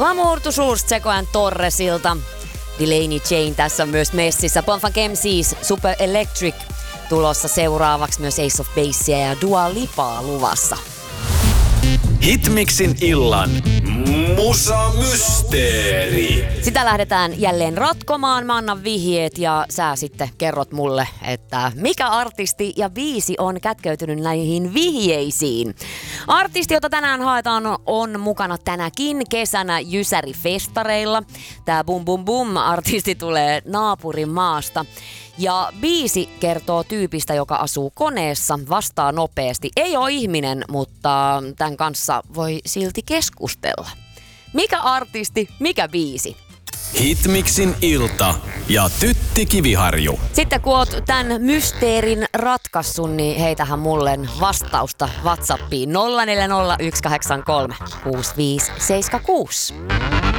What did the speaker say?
L'amour toujours Tsekoän Torresilta. Delaney Jane tässä myös messissä. Bonfunk MCs Super Electric tulossa seuraavaksi, myös Ace of Basea ja Dua Lipaa luvassa. Hitmixin illan Musa Mysteeri. Sitä lähdetään jälleen ratkomaan. Mä annan vihjeet ja sä sitten kerrot mulle, että mikä artisti ja biisi on kätkeytynyt näihin vihjeisiin. Artisti, jota tänään haetaan, on mukana tänäkin kesänä Jysäri-festareilla. Tää Bum Bum Bum artisti tulee naapurimaasta. Ja biisi kertoo tyypistä, joka asuu koneessa, vastaa nopeasti. Ei ole ihminen, mutta tämän kanssa voi silti keskustella. Mikä artisti, mikä biisi? Hitmixin ilta ja Tytti Kiviharju. Sitten kun oot tämän mysteerin ratkaissut, niin heitähän mulle vastausta WhatsAppiin 040183 6576.